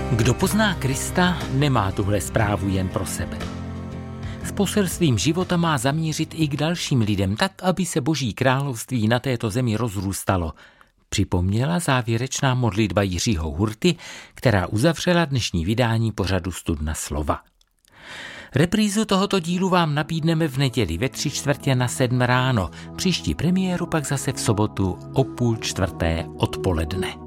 Kdo pozná Krista, nemá tuhle zprávu jen pro sebe. S poselstvím života má zamířit i k dalším lidem, tak, aby se Boží království na této zemi rozrůstalo, připomněla závěrečná modlitba Jiřího Hurty, která uzavřela dnešní vydání pořadu Studna slova. Reprízu tohoto dílu vám nabídneme v neděli ve 3:45 ráno, příští premiéru pak zase v sobotu o 3:30 odpoledne.